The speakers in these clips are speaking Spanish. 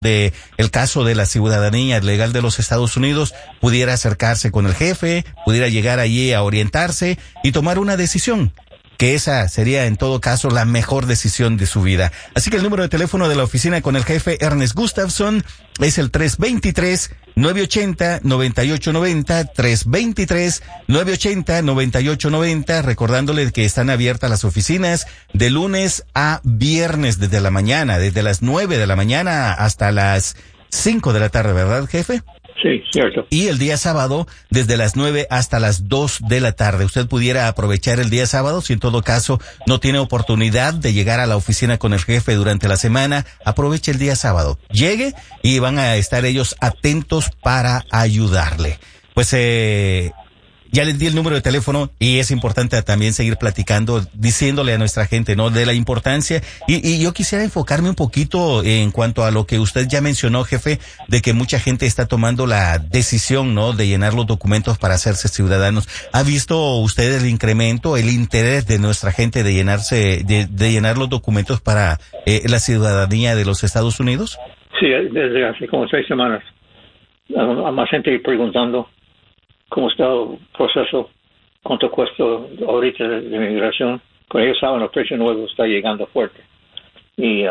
de el caso de la ciudadanía legal de los Estados Unidos, pudiera acercarse con el jefe, pudiera llegar allí a orientarse y tomar una decisión, que esa sería en todo caso la mejor decisión de su vida. Así que el número de teléfono de la oficina con el jefe Ernest Gustafson es el 323-980-9890, 323-980-9890, recordándole que están abiertas las oficinas de lunes a viernes desde la mañana, desde las 9 de la mañana hasta las 5 de la tarde, ¿verdad, jefe? Sí, cierto. Y el día sábado, desde las 9 hasta las 2 de la tarde. Usted pudiera aprovechar el día sábado, si en todo caso no tiene oportunidad de llegar a la oficina con el jefe durante la semana, aproveche el día sábado. Llegue y van a estar ellos atentos para ayudarle. Pues, ya les di el número de teléfono y es importante también seguir platicando, diciéndole a nuestra gente, ¿no?, de la importancia. Y yo quisiera enfocarme un poquito en cuanto a lo que usted ya mencionó, jefe, de que mucha gente está tomando la decisión, ¿no?, de llenar los documentos para hacerse ciudadanos. ¿Ha visto usted el incremento, el interés de nuestra gente de llenar los documentos para la ciudadanía de los Estados Unidos? Sí, desde hace como 6 semanas. Hay más gente preguntando cómo está el proceso, cuánto cuesta ahorita de inmigración, porque ellos saben el precio nuevo está llegando fuerte. Y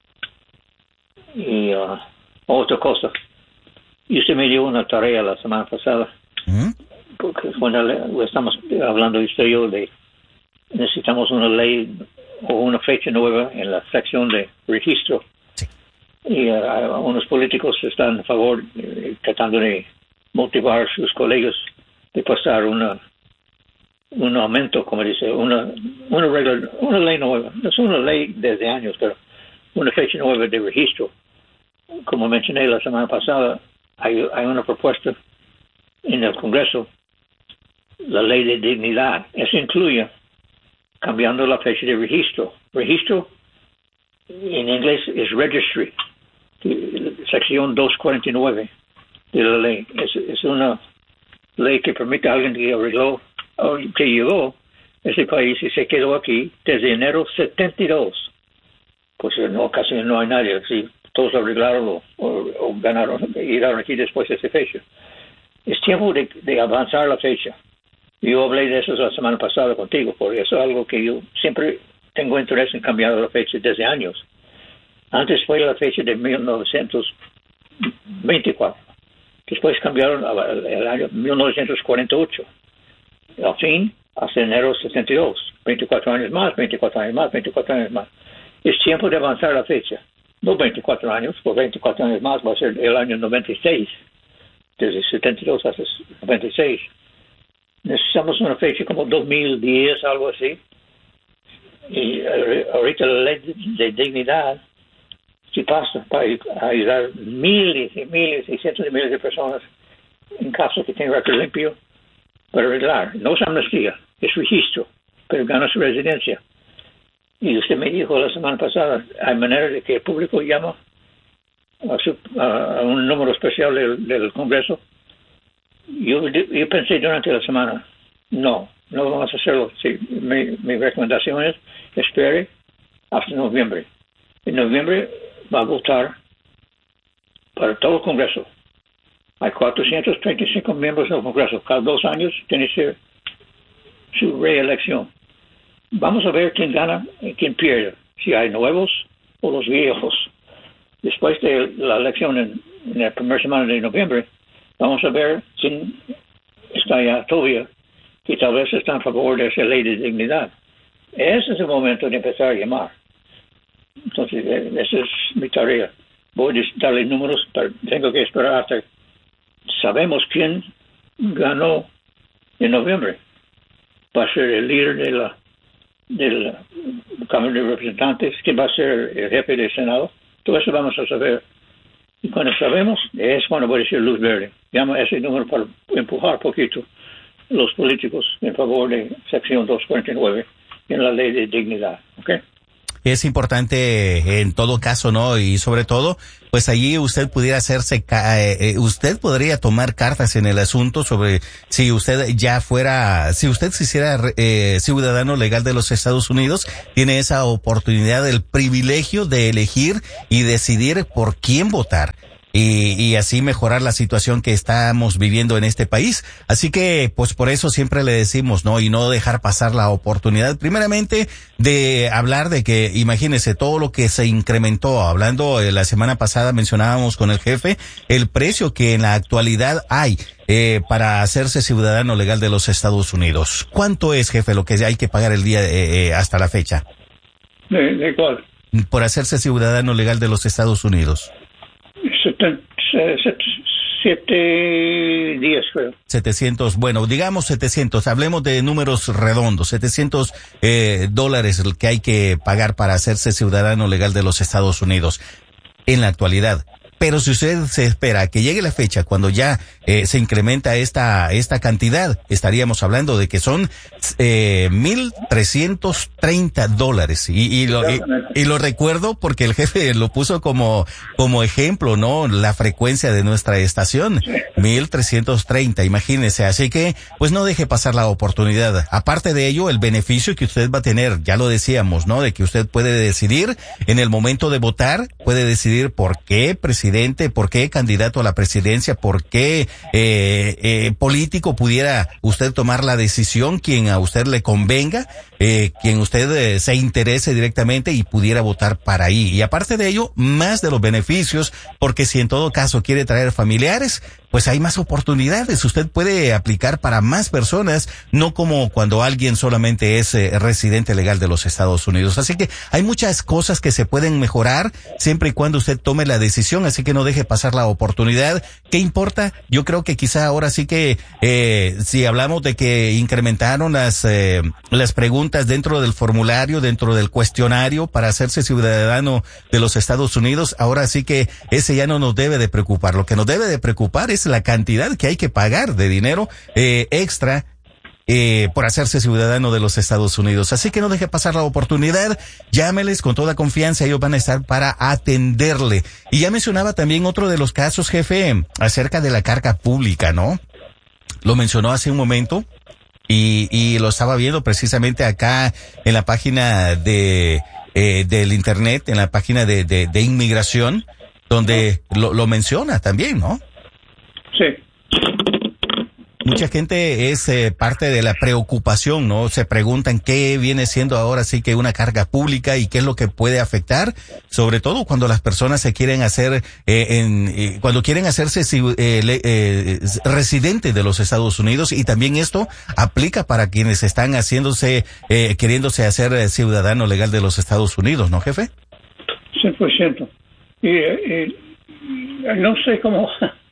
otra cosa, y usted me dio una tarea la semana pasada, porque cuando estamos hablando usted y yo de necesitamos una ley o una fecha nueva en la sección de registro. Sí. Y unos políticos están a favor, tratando de motivar a sus colegas de pasar un aumento, como dice, una ley nueva. No es una ley desde años, pero una fecha nueva de registro. Como mencioné la semana pasada, hay una propuesta en el Congreso, la ley de dignidad. Eso incluye cambiando la fecha de registro. Registro en inglés es registry, sección 249 de la ley. Es una ley que permite a alguien que arregló o que llegó a ese país y se quedó aquí desde enero 72. Pues no, casi no hay nadie. Si todos arreglaron o ganaron, llegaron aquí después de esa fecha. Es tiempo de avanzar la fecha. Yo hablé de eso la semana pasada contigo, porque eso es algo que yo siempre tengo interés en cambiar la fecha desde años. Antes fue la fecha de 1924. Después cambiaron el año 1948. Al fin, hasta enero 72. 24 años más, 24 años más, 24 años más. Es tiempo de avanzar la fecha. No 24 años, por 24 años más va a ser el año 96. Desde 72 hasta 96. Necesitamos una fecha como 2010, algo así. Y ahorita la ley de dignidad, si pasa, para ayudar miles y miles y cientos de miles de personas en caso que tengan récord limpio para arreglar. No es amnistía, es registro, pero gana su residencia. Y usted me dijo la semana pasada, hay manera de que el público llama a un número especial del Congreso. Yo pensé durante la semana, no vamos a hacerlo. Sí, mi recomendación es espere hasta noviembre. En noviembre va a votar para todo el Congreso. Hay 435 miembros del Congreso. Cada 2 años tiene que ser su reelección. Vamos a ver quién gana y quién pierde, si hay nuevos o los viejos. Después de la elección en la primera semana de noviembre, vamos a ver quién está ya todavía y tal vez está a favor de esa ley de dignidad. Ese es el momento de empezar a llamar. Entonces, esa es mi tarea. Voy a darle números, pero tengo que esperar hasta sabemos quién ganó en noviembre. Va a ser el líder de la Cámara de Representantes, quién va a ser el jefe del Senado. Todo eso vamos a saber. Y cuando sabemos, es cuando voy a decir luz verde. Llama ese número para empujar poquito los políticos en favor de sección 249 en la ley de dignidad. ¿Ok? es importante en todo caso, ¿no? Y sobre todo, pues allí usted pudiera usted podría tomar cartas en el asunto sobre si usted si usted se hiciera ciudadano legal de los Estados Unidos, tiene esa oportunidad, el privilegio de elegir y decidir por quién votar. Y así mejorar la situación que estamos viviendo en este país. Así que, pues por eso siempre le decimos, ¿no? Y no dejar pasar la oportunidad, primeramente, de hablar de que, imagínese, todo lo que se incrementó. Hablando, la semana pasada mencionábamos con el jefe, el precio que en la actualidad hay, para hacerse ciudadano legal de los Estados Unidos. ¿Cuánto es, jefe, lo que hay que pagar el día, hasta la fecha? ¿De cuál? Por hacerse ciudadano legal de los Estados Unidos. 7 días, creo. 700, bueno, digamos 700, hablemos de números redondos, $700 el que hay que pagar para hacerse ciudadano legal de los Estados Unidos en la actualidad. Pero si usted se espera a que llegue la fecha cuando ya se incrementa esta cantidad, estaríamos hablando de que son $1,330. Y lo recuerdo porque el jefe lo puso como ejemplo, ¿no? La frecuencia de nuestra estación, 1,330, imagínese. Así que, pues no deje pasar la oportunidad. Aparte de ello, el beneficio que usted va a tener, ya lo decíamos, ¿no? De que usted puede decidir en el momento de votar, puede decidir por qué presidente, por qué candidato a la presidencia, por qué político pudiera usted tomar la decisión, quien a usted le convenga, quien usted se interese directamente y pudiera votar para ahí. Y aparte de ello, más de los beneficios, porque si en todo caso quiere traer familiares, pues hay más oportunidades. Usted puede aplicar para más personas, no como cuando alguien solamente es residente legal de los Estados Unidos. Así que hay muchas cosas que se pueden mejorar siempre y cuando usted tome la decisión, así que no deje pasar la oportunidad. ¿Qué importa? Yo creo que quizá ahora sí que si hablamos de que incrementaron las preguntas dentro del formulario, dentro del cuestionario para hacerse ciudadano de los Estados Unidos, ahora sí que ese ya no nos debe de preocupar. Lo que nos debe de preocupar es la cantidad que hay que pagar de dinero extra por hacerse ciudadano de los Estados Unidos. Así que no deje pasar la oportunidad, llámeles con toda confianza, ellos van a estar para atenderle. Y ya mencionaba también otro de los casos, jefe, acerca de la carga pública, ¿no? Lo mencionó hace un momento y lo estaba viendo precisamente acá en la página del internet, en la página de inmigración, donde lo menciona también, ¿no? Sí. Mucha gente es parte de la preocupación, ¿no? Se preguntan qué viene siendo ahora sí que una carga pública y qué es lo que puede afectar, sobre todo cuando las personas se quieren hacer, cuando quieren hacerse residentes de los Estados Unidos, y también esto aplica para quienes están queriéndose hacer ciudadano legal de los Estados Unidos, ¿no, jefe? 100%. Y no sé cómo.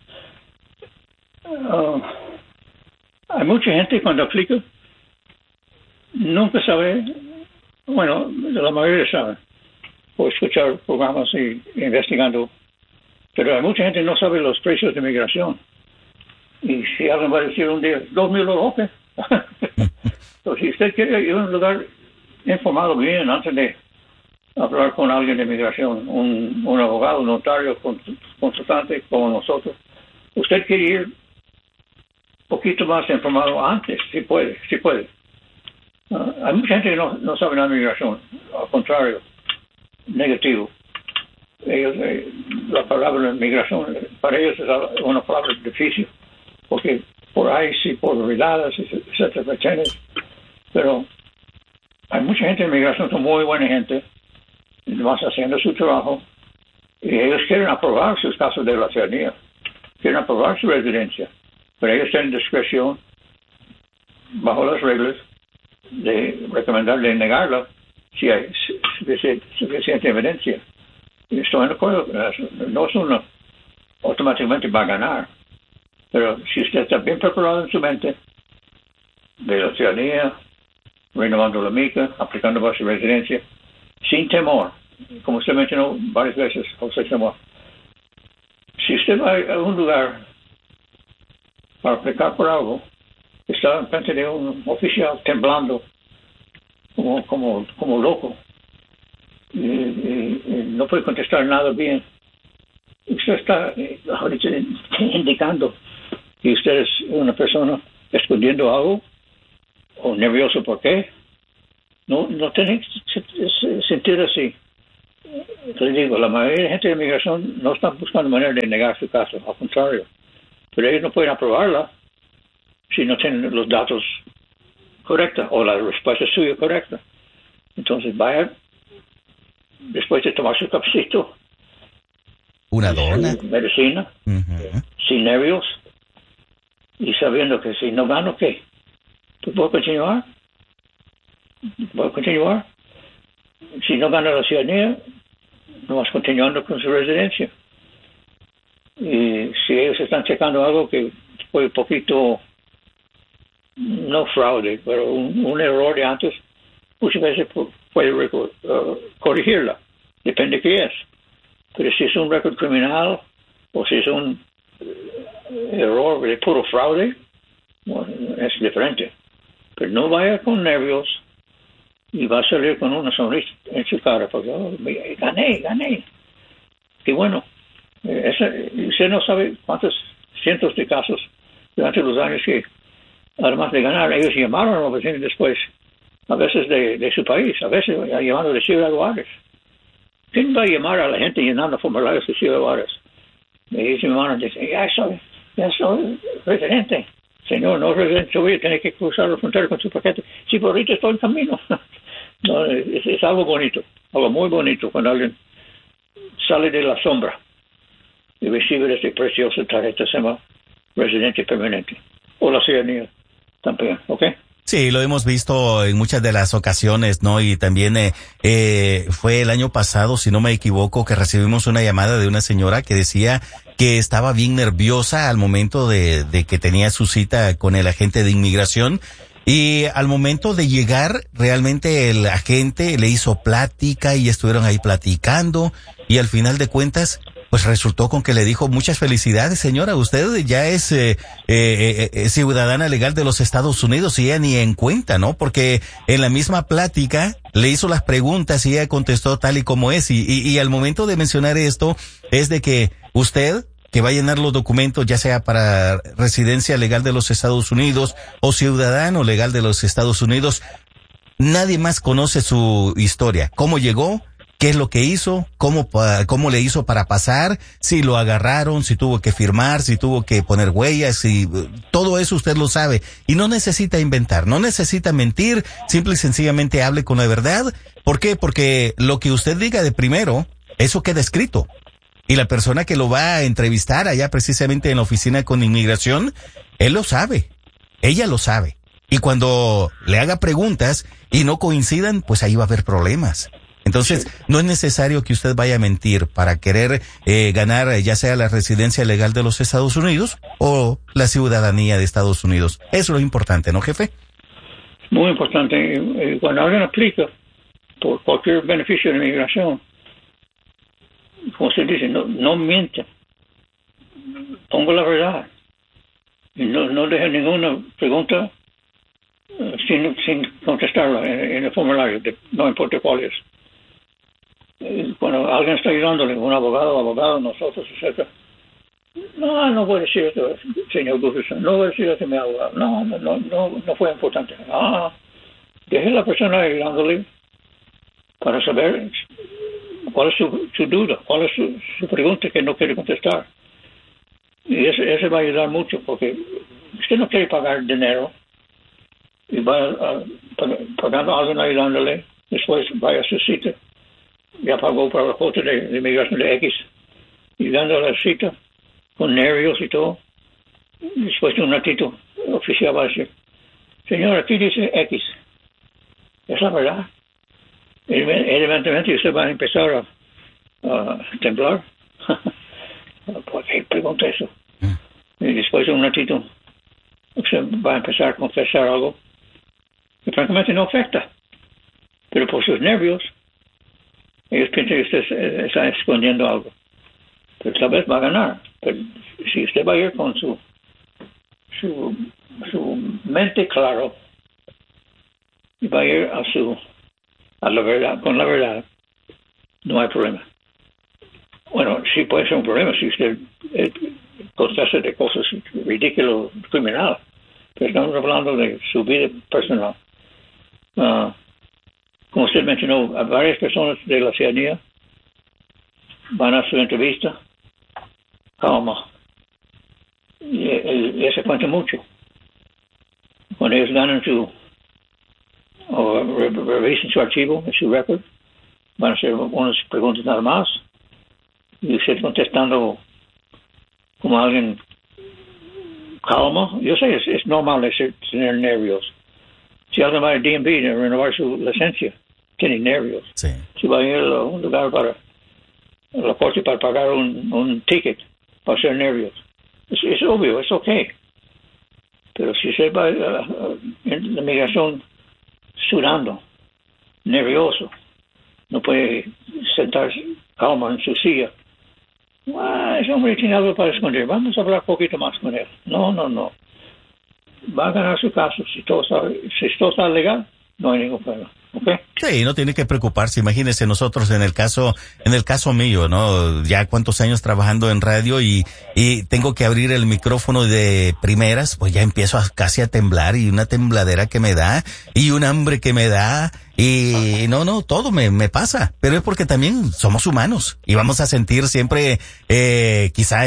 Hay mucha gente cuando aplica nunca sabe, bueno, la mayoría sabe, por escuchar programas y investigando, pero hay mucha gente que no sabe los precios de migración. Y si alguien va a decir un día, $2,000, entonces, si usted quiere ir a un lugar informado bien antes de hablar con alguien de migración, un abogado, un notario, consultante como nosotros, usted quiere ir poquito más informado antes, si puede. Hay mucha gente que no sabe nada de migración, al contrario, negativo. Ellos, la palabra migración, para ellos es una palabra difícil, porque por ahí sí, por riladas, etcétera, pero hay mucha gente de migración, son muy buena gente, más haciendo su trabajo, y ellos quieren aprobar sus casos de la ciudadanía, quieren aprobar su residencia. Pero ellos tienen discreción, bajo las reglas, de recomendar, de negarla si hay suficiente evidencia. Y estoy de acuerdo, no es uno automáticamente va a ganar. Pero si usted está bien preparado en su mente, de la ciudadanía, renovando la mica, aplicando para su residencia, sin temor, como usted mencionó varias veces, José Temor. Si usted va a un lugar para aplicar por algo, está en frente de un oficial temblando como loco. y no puede contestar nada bien. Usted está ahorita indicando que usted es una persona escondiendo algo o nervioso. ¿Por qué? No tiene que sentir así. Le digo, la mayoría de gente de inmigración no está buscando manera de negar su caso, al contrario. Pero ellos no pueden aprobarla si no tienen los datos correctos o la respuesta suya correcta. Entonces vaya, después de tomar su cafecito, una dona, medicina, sin nervios, y sabiendo que si no gano, ¿qué? Pues voy a continuar. Si no gano la ciudadanía, no vas continuando con su residencia. Y si ellos están checando algo que fue un poquito, no fraude, pero un error de antes, muchas veces puede corregirla. Depende de qué es. Pero si es un récord criminal o si es un error de puro fraude, bueno, es diferente. Pero no vaya con nervios y va a salir con una sonrisa en su cara porque gané. Qué bueno. Usted no sabe cuántos cientos de casos durante los años que, además de ganar, ellos llamaron a los vecinos después, a veces de su país, a veces llamando de Ciudad Juárez. ¿Quién va a llamar a la gente llenando formularios de Ciudad Juárez? Me dice mi hermano, dice, ya soy residente. Señor, no residente, voy a tener que cruzar la frontera con su paquete. Sí, por ahorita estoy en camino. No, es algo bonito, algo muy bonito cuando alguien sale de la sombra y recibe esta preciosa tarjeta se llama residente permanente. O la ciudadanía también, ¿ok? Sí, lo hemos visto en muchas de las ocasiones, ¿no? Y también fue el año pasado, si no me equivoco, que recibimos una llamada de una señora que decía que estaba bien nerviosa al momento de que tenía su cita con el agente de inmigración. Y al momento de llegar, realmente el agente le hizo plática y estuvieron ahí platicando. Y al final de cuentas, pues resultó con que le dijo, muchas felicidades, señora, usted ya es ciudadana legal de los Estados Unidos, y ella ni en cuenta, ¿no? Porque en la misma plática le hizo las preguntas y ella contestó tal y como es. Y al momento de mencionar esto, es de que usted, que va a llenar los documentos, ya sea para residencia legal de los Estados Unidos o ciudadano legal de los Estados Unidos, nadie más conoce su historia. ¿Cómo llegó? ¿Qué es lo que hizo? ¿Cómo le hizo para pasar? Si lo agarraron, si tuvo que firmar, si tuvo que poner huellas, todo eso usted lo sabe. Y no necesita inventar, no necesita mentir, simple y sencillamente hable con la verdad. ¿Por qué? Porque lo que usted diga de primero, eso queda escrito. Y la persona que lo va a entrevistar allá precisamente en la oficina con inmigración, él lo sabe, ella lo sabe. Y cuando le haga preguntas y no coincidan, pues ahí va a haber problemas. Entonces, no es necesario que usted vaya a mentir para querer ganar ya sea la residencia legal de los Estados Unidos o la ciudadanía de Estados Unidos. Eso es lo importante, ¿no, jefe? Muy importante. Cuando alguien aplica por cualquier beneficio de inmigración, como se dice, no mienta. Pongo la verdad. Y no deje ninguna pregunta sin contestarla en el formulario, no importa cuál es. Cuando alguien está ayudándole, un abogado, nosotros, etc. No voy a decir esto, señor Gustafson, no voy a decir esto a mi abogado. No fue importante. Deje a la persona ayudándole para saber cuál es su duda, cuál es su pregunta que no quiere contestar. Y eso va a ayudar mucho, porque usted no quiere pagar dinero y va pagando a alguien ayudándole, después vaya a su cita, ya pagó para la cuota de inmigración de X, y dándole la cita con nervios y todo. Después de un ratito, el oficial va a decir, señor, aquí dice X. ¿Es la verdad? Evidentemente usted va a empezar a temblar. ¿Por qué pregunta eso? Y después de un ratito usted va a empezar a confesar algo que francamente no afecta, pero por sus nervios ellos piensan que usted está escondiendo algo, pero tal vez va a ganar. Pero si usted va a ir con su mente claro y va a ir a la verdad, con la verdad, no hay problema. Bueno, sí puede ser un problema si usted contesta de cosas ridículas, criminales, pero estamos hablando de su vida personal. Como usted mencionó, a varias personas de la ciudadanía van a su entrevista, calma, y eso cuenta mucho. Cuando ellos ganan o revisen su archivo, su récord, van a hacer unas preguntas nada más, y usted contestando como alguien calmo. Yo sé, es normal tener nervios. Si alguien va al DMV a renovar su licencia, tiene nervios. Sí. Si va a ir a un lugar para la corte para pagar un ticket, va a ser nervios. Es obvio, es okay. Pero si usted va en la migración sudando, nervioso, no puede sentarse calmo en su silla. Ese hombre tiene algo para esconder. Vamos a hablar un poquito más con él. No. Va a ganar su caso. Si todo está legal, no hay ningún problema. ¿Okay? Sí, no tiene que preocuparse. Imagínese nosotros en el caso mío, ¿no? Ya cuántos años trabajando en radio y tengo que abrir el micrófono de primeras, pues ya empiezo casi a temblar y una tembladera que me da y un hambre que me da y no, todo me pasa. Pero es porque también somos humanos y vamos a sentir siempre, quizá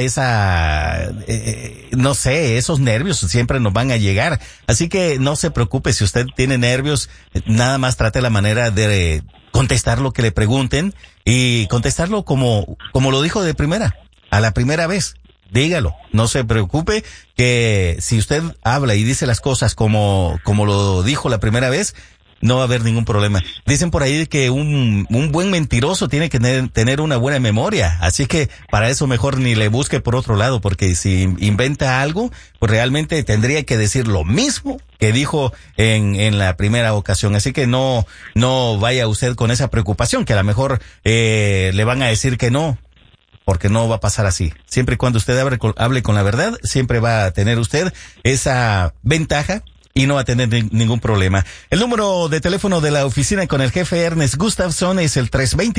no sé, esos nervios siempre nos van a llegar. Así que no se preocupe si usted tiene nervios, nada más trate la manera de contestar lo que le pregunten y contestarlo como lo dijo de primera, a la primera vez. Dígalo, no se preocupe que si usted habla y dice las cosas como lo dijo la primera vez, no va a haber ningún problema. Dicen por ahí que un buen mentiroso tiene que tener una buena memoria, así que para eso mejor ni le busque por otro lado, porque si inventa algo, pues realmente tendría que decir lo mismo que dijo en la primera ocasión. Así que no vaya usted con esa preocupación, que a lo mejor le van a decir que no, porque no va a pasar así. Siempre y cuando usted hable con la verdad, siempre va a tener usted esa ventaja y no va a tener ningún problema. El número de teléfono de la oficina con el jefe Ernest Gustafson es el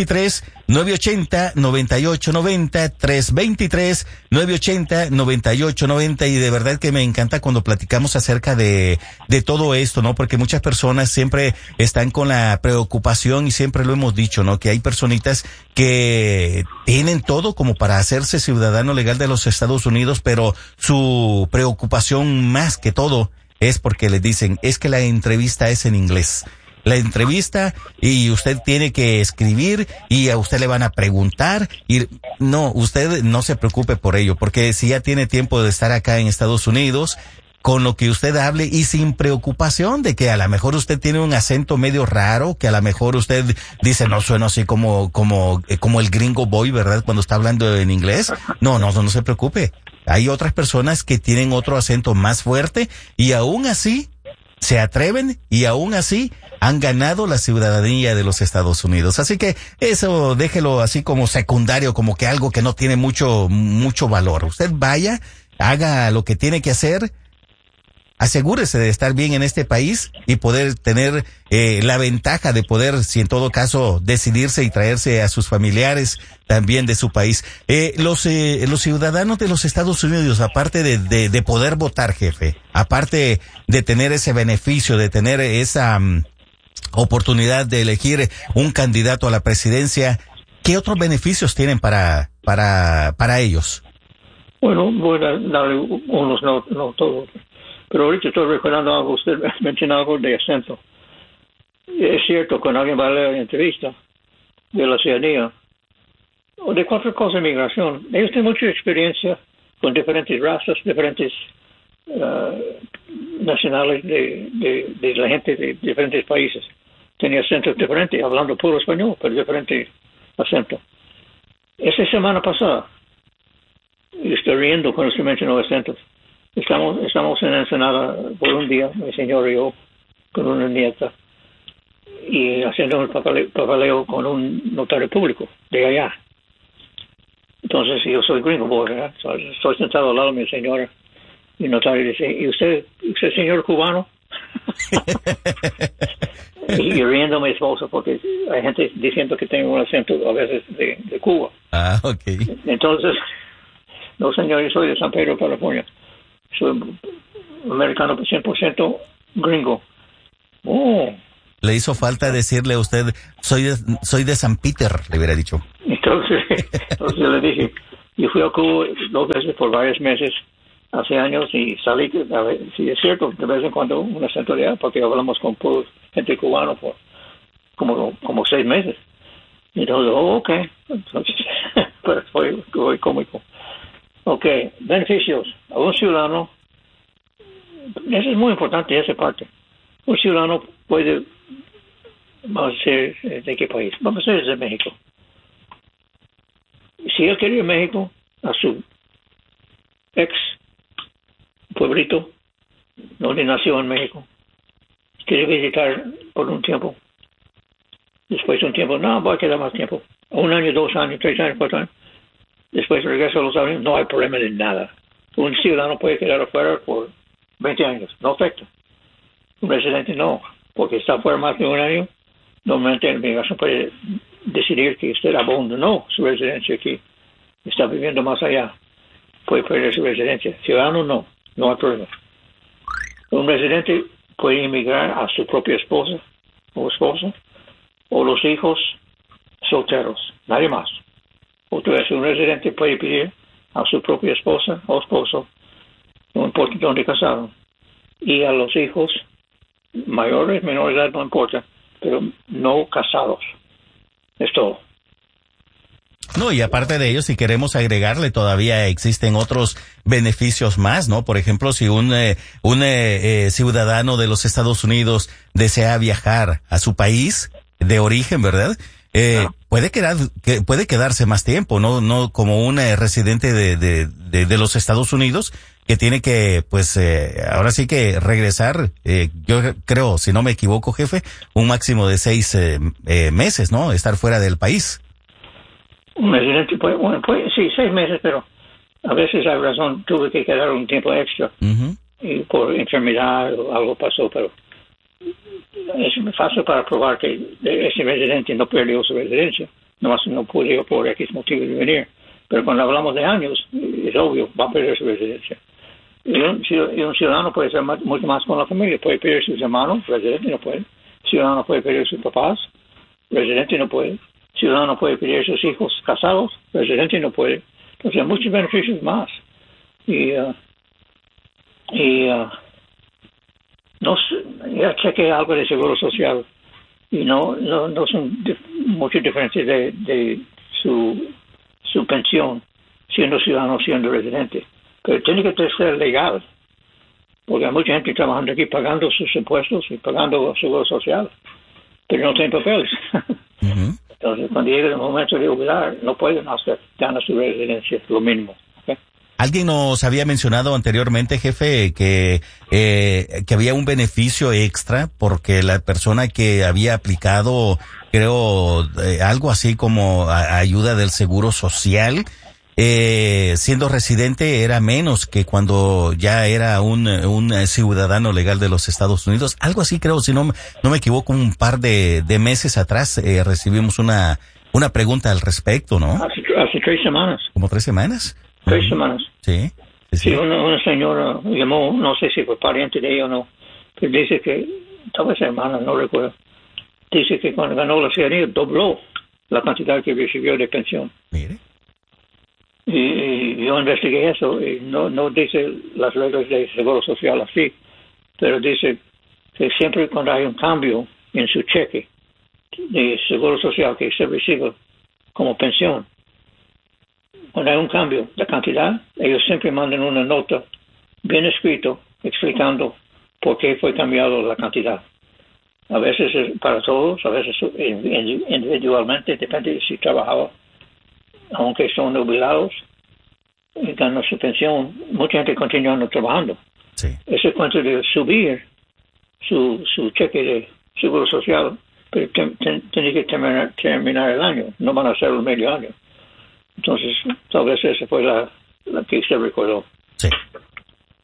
323-980-9890, 323-980-9890, y de verdad que me encanta cuando platicamos acerca de todo esto, ¿no? Porque muchas personas siempre están con la preocupación, y siempre lo hemos dicho, ¿no? Que hay personitas que tienen todo como para hacerse ciudadano legal de los Estados Unidos, pero su preocupación más que todo es porque les dicen, es que la entrevista es en inglés. La entrevista y usted tiene que escribir y a usted le van a preguntar y no, usted no se preocupe por ello, porque si ya tiene tiempo de estar acá en Estados Unidos, con lo que usted hable y sin preocupación de que a lo mejor usted tiene un acento medio raro, que a lo mejor usted dice, no suena así como el gringo boy, ¿verdad? Cuando está hablando en inglés. No se preocupe. Hay otras personas que tienen otro acento más fuerte y aún así se atreven y aún así han ganado la ciudadanía de los Estados Unidos. Así que eso déjelo así como secundario, como que algo que no tiene mucho valor. Usted vaya, haga lo que tiene que hacer, asegúrese de estar bien en este país y poder tener la ventaja de poder, si en todo caso, decidirse y traerse a sus familiares también de su país. Los ciudadanos de los Estados Unidos, aparte de poder votar, jefe, aparte de tener ese beneficio, de tener esa oportunidad de elegir un candidato a la presidencia, ¿qué otros beneficios tienen para ellos? Bueno, voy a darle unos, no todos. Pero ahorita estoy recordando algo, usted mencionó algo de acento. Es cierto, cuando alguien va a la entrevista de la ciudadanía, o de cualquier cosa de migración, ellos tienen mucha experiencia con diferentes razas, diferentes nacionales de la gente de diferentes países. Tenía acentos diferentes, hablando puro español, pero diferente acento. Esa semana pasada, y estoy riendo cuando se mencionó acentos. Estamos en Ensenada por un día, mi señor y yo, con una nieta, y haciendo un papeleo con un notario público de allá. Entonces, yo soy gringo, ¿verdad? Estoy sentado al lado de mi señora, y el notario dice, ¿y usted señor cubano? y riendo a mi esposa porque hay gente diciendo que tengo un acento a veces de Cuba. Ah, ok. Entonces, no señor, yo soy de San Pedro, California. Soy americano 100% gringo. Oh. Le hizo falta decirle a usted, soy de San Peter, le hubiera dicho. Entonces le dije, yo fui a Cuba 2 veces por varios meses, hace años, y salí, a ver, sí es cierto, de vez en cuando un acento de allá, porque hablamos con gente cubana por como 6 meses. Y entonces, ok. Entonces, pero fue cómico. Ok, beneficios. A un ciudadano, eso es muy importante, esa parte. Un ciudadano puede, vamos a ser, ¿de qué país? Vamos a ser de México. Si él quiere ir a México, a su ex pueblito, donde nació en México, quiere visitar por un tiempo. Después de un tiempo, no, voy a quedar más tiempo. 1 año, 2 años, 3 años, 4 años. Después regresa a los Estados Unidos, no hay problema de nada. Un ciudadano puede quedar afuera por 20 años, no afecta. Un residente no, porque está afuera más de 1 año. Normalmente el migración puede decidir que usted abandonó su residencia aquí, está viviendo más allá, puede perder su residencia. Ciudadano no hay problema. Un residente puede inmigrar a su propia esposa o esposo o los hijos solteros, nadie más. Otra vez, un residente puede pedir a su propia esposa o esposo, no importa dónde casaron, y a los hijos mayores, menores de edad, no importa, pero no casados. Es todo. No, y aparte de ello, si queremos agregarle, todavía existen otros beneficios más, ¿no? Por ejemplo, si un ciudadano de los Estados Unidos desea viajar a su país de origen, ¿verdad? Puede quedarse más tiempo, no como un residente de los Estados Unidos que tiene que, pues, ahora sí que regresar, yo creo, si no me equivoco, jefe, un máximo de 6 meses, ¿no? Estar fuera del país. Un residente puede, sí, 6 meses, pero a veces hay razón, tuve que quedar un tiempo extra. Uh-huh. Y por enfermedad o algo pasó, pero es fácil para probar que ese residente no perdió su residencia, nomás no pudo por X motivo de venir. Pero cuando hablamos de años, es obvio, va a perder su residencia. Y un ciudadano puede ser mucho más con la familia, puede perder sus hermanos, residente no puede. Ciudadano puede perder sus papás, residente no puede. Ciudadano puede perder sus hijos casados, residente no puede. Entonces hay muchos beneficios más. No ya chequeé algo de seguro social y no son muchas diferencias de su pensión siendo ciudadano, siendo residente, pero tiene que ser legal porque hay mucha gente trabajando aquí pagando sus impuestos y pagando seguro social, pero no tienen papeles. Uh-huh. Entonces cuando llega el momento de jubilar no pueden hacer ganar su residencia, lo mínimo. Alguien nos había mencionado anteriormente, jefe, que había un beneficio extra porque la persona que había aplicado, creo, algo así como ayuda del Seguro Social, siendo residente era menos que cuando ya era un ciudadano legal de los Estados Unidos. Algo así, creo, si no me equivoco, un par de meses atrás recibimos una pregunta al respecto, ¿no? Hace 3 semanas. ¿Como 3 semanas? 3 semanas. Sí. Sí, una señora llamó, no sé si fue pariente de ella o no, pero dice que, tal vez hermana, no recuerdo, dice que cuando ganó la ciudadanía dobló la cantidad que recibió de pensión. Mire. Y yo investigué eso, y no dice las reglas de seguro social así, pero dice que siempre cuando hay un cambio en su cheque de seguro social que se recibe como pensión, cuando hay un cambio de cantidad, ellos siempre mandan una nota bien escrito explicando por qué fue cambiado la cantidad. A veces es para todos, a veces individualmente, depende de si trabajaba, aunque son jubilados y ganan su pensión, mucha gente continúa trabajando. Sí. Ese cuento de subir su cheque de seguro social, pero tiene que terminar el año, no van a hacerlo medio año. Entonces, tal vez esa fue la que se recordó. Sí.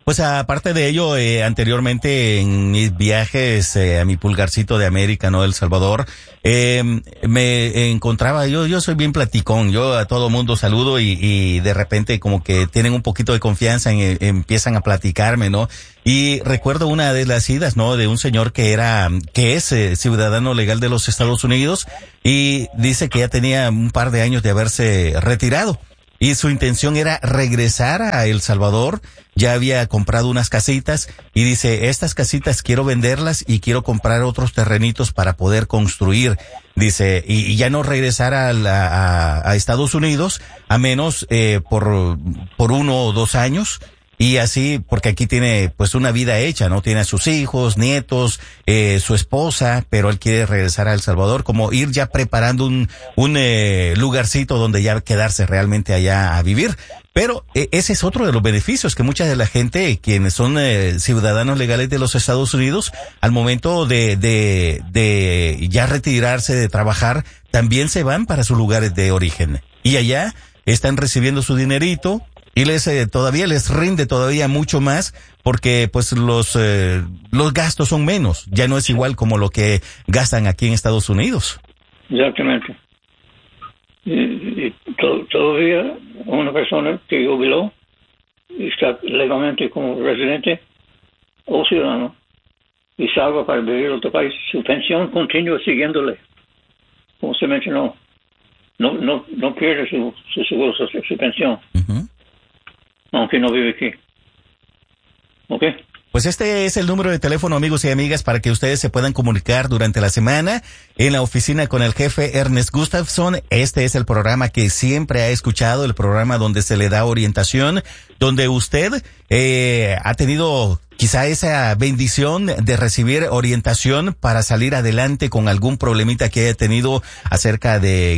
Pues aparte de ello, anteriormente en mis viajes a mi pulgarcito de América, ¿no? El Salvador, me encontraba, yo soy bien platicón, yo a todo mundo saludo y de repente como que tienen un poquito de confianza, empiezan a platicarme, ¿no? Y recuerdo una de las idas, ¿no? De un señor que es ciudadano legal de los Estados Unidos y dice que ya tenía un par de años de haberse retirado. Y su intención era regresar a El Salvador, ya había comprado unas casitas y dice, estas casitas quiero venderlas y quiero comprar otros terrenitos para poder construir. Dice, y ya no regresar a Estados Unidos, a menos por 1 o 2 años. Y así, porque aquí tiene pues una vida hecha, ¿no? Tiene a sus hijos, nietos, su esposa, pero él quiere regresar a El Salvador, como ir ya preparando un lugarcito donde ya quedarse realmente allá a vivir. Pero ese es otro de los beneficios que mucha de la gente, quienes son ciudadanos legales de los Estados Unidos, al momento de ya retirarse de trabajar, también se van para sus lugares de origen. Y allá están recibiendo su dinerito, y todavía les rinde todavía mucho más porque pues los gastos son menos, ya no es igual como lo que gastan aquí en Estados Unidos. Exactamente. Todavía una persona que jubiló y está legalmente como residente o ciudadano y salva para vivir en otro país, su pensión continúa siguiéndole, como se mencionó. No pierde su seguro, su pensión. Uh-huh. Aunque no vive aquí. ¿Ok? Pues este es el número de teléfono, amigos y amigas, para que ustedes se puedan comunicar durante la semana en la oficina con el jefe Ernest Gustafson. Este es el programa que siempre ha escuchado, el programa donde se le da orientación, donde usted ha tenido quizá esa bendición de recibir orientación para salir adelante con algún problemita que haya tenido acerca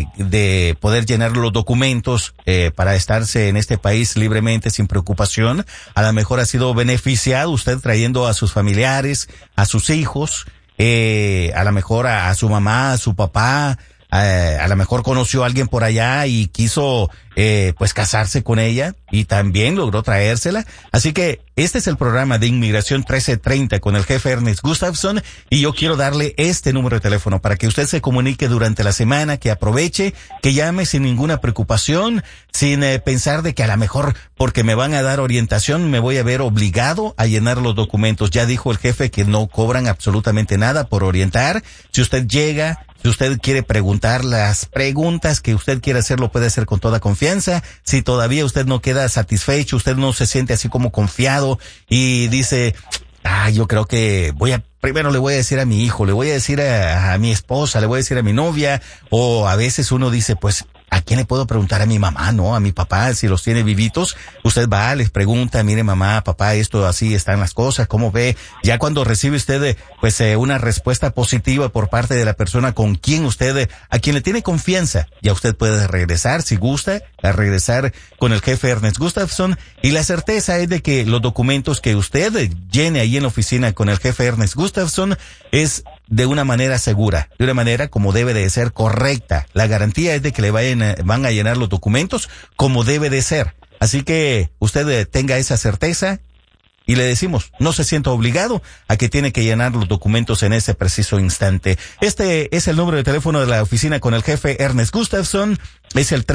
de poder llenar los documentos para estarse en este país libremente, sin preocupación. A lo mejor ha sido beneficiado usted trayendo a sus familiares, a sus hijos, a lo mejor a su mamá, a su papá, a lo mejor conoció a alguien por allá y quiso pues casarse con ella y también logró traérsela. Así que este es el programa de Inmigración 1330 con el jefe Ernest Gustafson y yo quiero darle este número de teléfono para que usted se comunique durante la semana, que aproveche, que llame sin ninguna preocupación, sin pensar de que a lo mejor porque me van a dar orientación me voy a ver obligado a llenar los documentos. Ya dijo el jefe que no cobran absolutamente nada por orientar. Si usted llega, si usted quiere preguntar las preguntas que usted quiere hacer, lo puede hacer con toda confianza. Si todavía usted no queda satisfecho, usted no se siente así como confiado y dice, yo creo que primero le voy a decir a mi hijo, le voy a decir a mi esposa, le voy a decir a mi novia, o a veces uno dice, pues, ¿a quién le puedo preguntar? A mi mamá, ¿no? A mi papá, si los tiene vivitos. Usted va, les pregunta, mire mamá, papá, esto así están las cosas, ¿cómo ve? Ya cuando recibe usted, una respuesta positiva por parte de la persona con quien a quien le tiene confianza, ya usted puede regresar, si gusta, a regresar con el jefe Ernest Gustafson. Y la certeza es de que los documentos que usted llene ahí en la oficina con el jefe Ernest Gustafson es de una manera segura, de una manera como debe de ser, correcta. La garantía es de que van a llenar los documentos como debe de ser. Así que usted tenga esa certeza y le decimos, no se sienta obligado a que tiene que llenar los documentos en ese preciso instante. Este es el número de teléfono de la oficina con el jefe Ernest Gustafson. Es el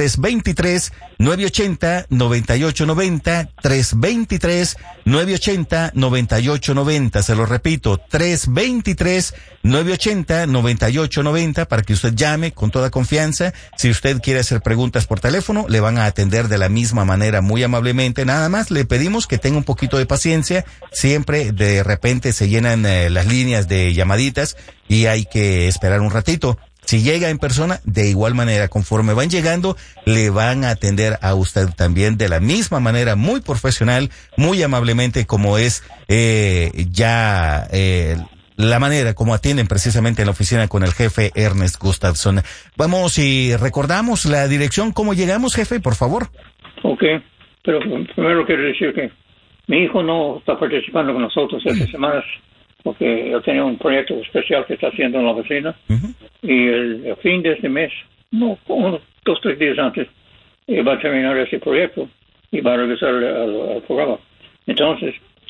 323-980-9890, 323-980-9890. Se lo repito, 323-980-9890 para que usted llame con toda confianza. Si usted quiere hacer preguntas por teléfono, le van a atender de la misma manera, muy amablemente. Nada más le pedimos que tenga un poquito de paciencia. Siempre de repente se llenan las líneas de llamaditas y hay que esperar un ratito. Si llega en persona, de igual manera, conforme van llegando, le van a atender a usted también de la misma manera, muy profesional, muy amablemente, como es la manera como atienden precisamente en la oficina con el jefe Ernest Gustafson. Vamos y recordamos la dirección, ¿cómo llegamos, jefe, por favor? Ok, pero primero quiero decir que mi hijo no está participando con nosotros estas semanas, porque él tenía un proyecto especial que está haciendo en la oficina, y el fin de este mes, unos 2-3 días antes, va a terminar ese proyecto y va a regresar al programa. Entonces,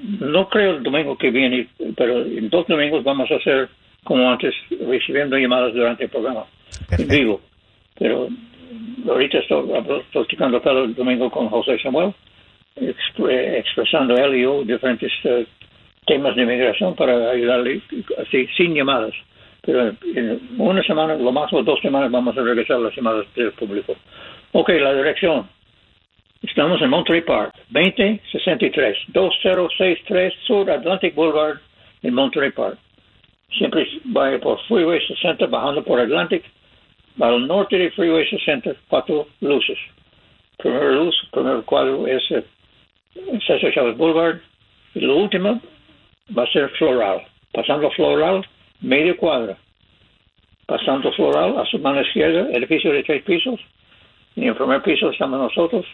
no creo el domingo que viene, pero en 2 domingos vamos a hacer como antes, recibiendo llamadas durante el programa. Perfecto. En vivo. Pero ahorita estoy platicando cada domingo con José Samuel, expresando él y yo diferentes temas de inmigración para ayudarle así, sin llamadas. Pero en una semana, lo más o 2 semanas, vamos a regresar las llamadas del público. Ok, la dirección. Estamos en Monterey Park, 2063, 2063 Sur Atlantic Boulevard en Monterey Park. Siempre vaya por Freeway 60, bajando por Atlantic, al norte de Freeway 60, 4 luces. Primera luz, primer cuadro es Cesar Chavez Boulevard, y lo último va a ser Floral. Pasando Floral, media cuadra. Pasando Floral, a su mano izquierda, edificio de 3 pisos, y en el primer piso estamos nosotros,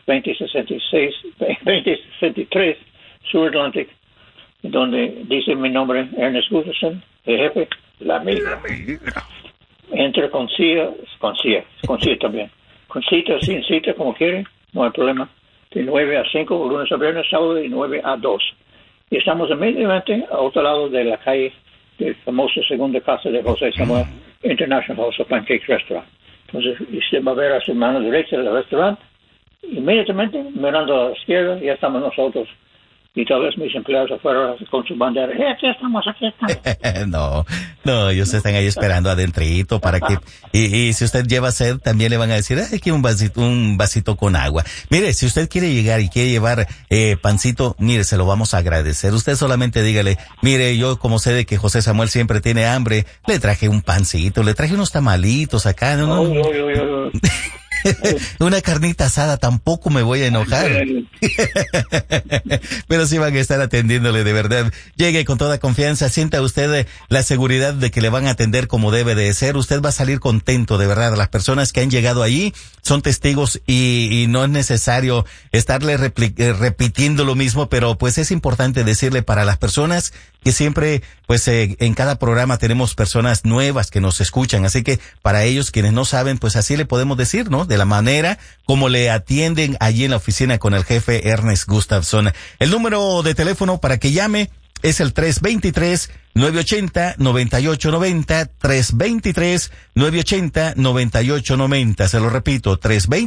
2063 Sur Atlantic, donde dice mi nombre, Ernest Gustafson, el jefe, la migra. Entra con cita también. Con cita, sin cita, como quiere, no hay problema. De 9 a 5, lunes a viernes, sábado, de 9 a 2. Y estamos inmediatamente a otro lado de la calle del famoso segunda casa de José Samuel, International House of Pancakes Restaurant. Entonces, usted va a ver a su mano derecha del restaurante, inmediatamente, mirando a la izquierda, ya estamos nosotros. Y tal vez mis empleados afuera con su bandera. Aquí estamos. No, ellos están ahí esperando adentrito para que... Y si usted lleva sed, también le van a decir, aquí un vasito con agua. Mire, si usted quiere llegar y quiere llevar pancito, mire, se lo vamos a agradecer. Usted solamente dígale, mire, yo como sé de que José Samuel siempre tiene hambre, le traje un pancito, le traje unos tamalitos acá, ¿no? Una carnita asada, tampoco me voy a enojar. Pero sí van a estar atendiéndole de verdad. Llegue con toda confianza, sienta usted la seguridad de que le van a atender como debe de ser. Usted va a salir contento, de verdad. Las personas que han llegado allí son testigos y no es necesario estarle repitiendo lo mismo, pero pues es importante decirle para las personas que siempre, pues en cada programa tenemos personas nuevas que nos escuchan, así que para ellos quienes no saben, pues así le podemos decir, ¿no? De la manera como le atienden allí en la oficina con el jefe Ernest Gustafson. El número de teléfono para que llame es el 323-980-9890, 323-980-9890. Se lo repito,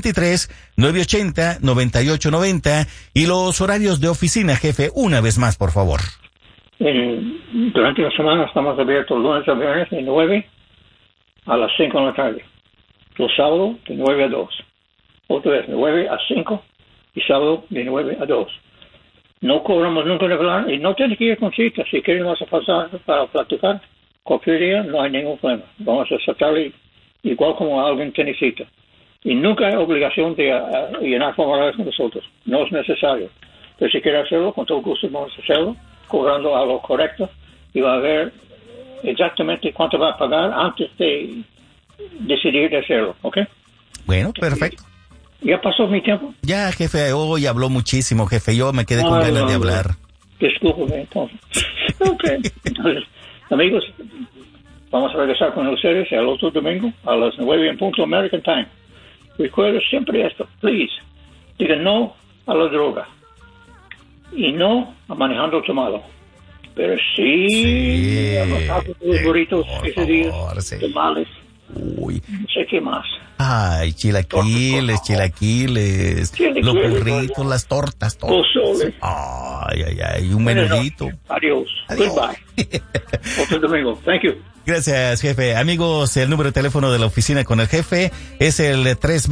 323-980-9890. Y los horarios de oficina, jefe, una vez más, por favor. Durante la semana estamos abiertos lunes a viernes de 9 a las 5 de la tarde. Los sábados de 9 a 2. Otra vez de 9 a 5 y sábado de 9 a 2. No cobramos nunca de hablar y no tiene que ir con cita. Si quieren vas a pasar para platicar cualquier día, no hay ningún problema. Vamos a aceptarle igual como alguien tiene cita. Y nunca hay obligación de llenar formularios con nosotros. No es necesario. Pero si quiere hacerlo, con todo gusto vamos a hacerlo, cobrando algo correcto y va a ver exactamente cuánto va a pagar antes de decidir de hacerlo, ¿ok? Bueno, perfecto. ¿Ya pasó mi tiempo? Ya, jefe, hoy habló muchísimo, jefe. Yo me quedé con ganas de hablar. Discúlpeme, entonces. Ok. Entonces, amigos, vamos a regresar con ustedes el otro domingo a las 9 en punto American Time. Recuerda siempre esto, please. Digan no a la droga. Y no a manejando tomado. Pero sí a los burritos ese día, tamales. Uy. No sé qué más. Ay, chilaquiles, los burritos, las tortas, todo. Ay, un menudito. Adiós. Goodbye. Otro domingo. Thank you. Gracias, jefe. Amigos, el número de teléfono de la oficina con el jefe es el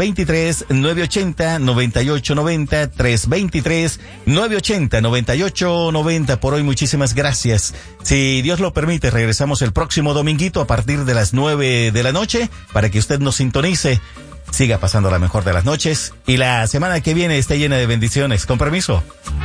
323-980-9890, 323-980-9890. Por hoy, muchísimas gracias. Si Dios lo permite, regresamos el próximo dominguito a partir de las 9 de la noche para que usted nos sintonice. Siga pasando la mejor de las noches y la semana que viene esté llena de bendiciones. Con permiso.